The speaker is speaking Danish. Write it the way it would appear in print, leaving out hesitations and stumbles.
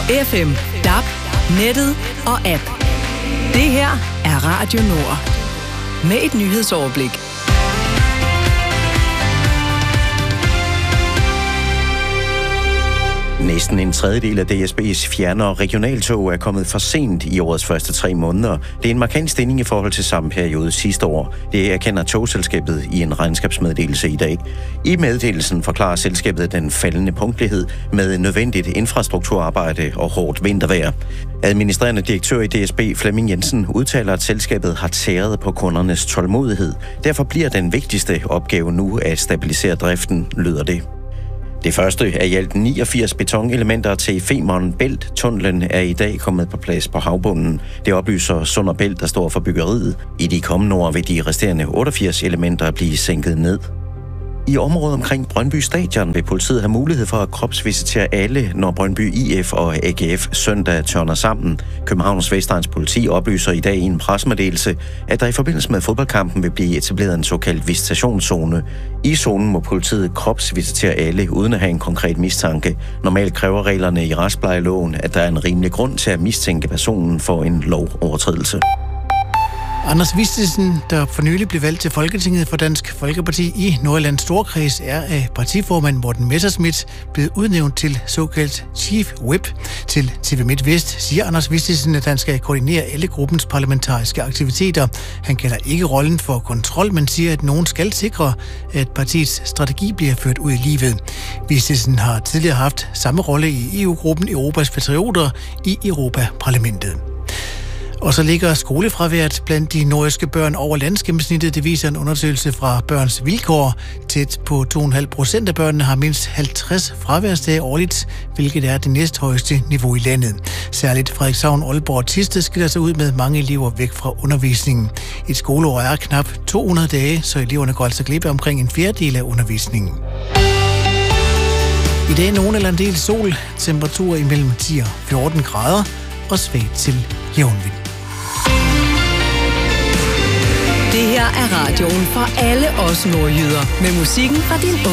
FM, DAB, nettet og app. Det her er Radio Nord. Med et nyhedsoverblik. Næsten en tredjedel af DSB's fjern- og regionaltog er kommet for sent i årets første 3 måneder. Det er en markant stigning i forhold til samme periode sidste år. Det erkender togselskabet i en regnskabsmeddelelse i dag. I meddelelsen forklarer selskabet den faldende punktlighed med nødvendigt infrastrukturarbejde og hårdt vintervejr. Administrerende direktør i DSB, Flemming Jensen, udtaler, at selskabet har tæret på kundernes tålmodighed. Derfor bliver den vigtigste opgave nu at stabilisere driften, lyder det. Det første af i alt 89 betonelementer til Femern Bælt-tunnelen er i dag kommet på plads på havbunden. Det oplyser Sund og Bælt, der står for byggeriet. I de kommende år vil de resterende 88 elementer blive sænket ned. I området omkring Brøndby Stadion vil politiet have mulighed for at kropsvisitere alle, når Brøndby IF og AGF søndag tørner sammen. Københavns Vestegns politi oplyser i dag i en pressemeddelelse, at der i forbindelse med fodboldkampen vil blive etableret en såkaldt visitationszone. I zonen må politiet kropsvisitere alle uden at have en konkret mistanke. Normalt kræver reglerne i retsplejeloven, at der er en rimelig grund til at mistænke personen for en lovovertrædelse. Anders Vistisen, der for nylig blev valgt til Folketinget for Dansk Folkeparti i Nordjyllands Storkreds, er af partiformand Morten Messerschmidt blevet udnævnt til såkaldt Chief Whip. Til TV MidtVest siger Anders Vistisen, at han skal koordinere alle gruppens parlamentariske aktiviteter. Han kalder ikke rollen for kontrol, men siger, at nogen skal sikre, at partiets strategi bliver ført ud i livet. Vistisen har tidligere haft samme rolle i EU-gruppen Europas Patrioter i Europaparlamentet. Og så ligger skolefraværet blandt de nordiske børn over landsgennemsnittet. Det viser en undersøgelse fra Børns Vilkår. Tæt på 2,5% af børnene har mindst 50 fraværsdage årligt, hvilket er det næsthøjeste niveau i landet. Særligt Frederikshavn, Aalborg og Thisted skiller sig ud med mange elever væk fra undervisningen. Et skoleår er knap 200 dage, så eleverne går altså glip af omkring en fjerdedel af undervisningen. I dag nogen eller en del sol, temperaturer imellem 10 og 14 grader og svag til jævnvind. Det her er radioen for alle os nordjyder. Med musikken fra din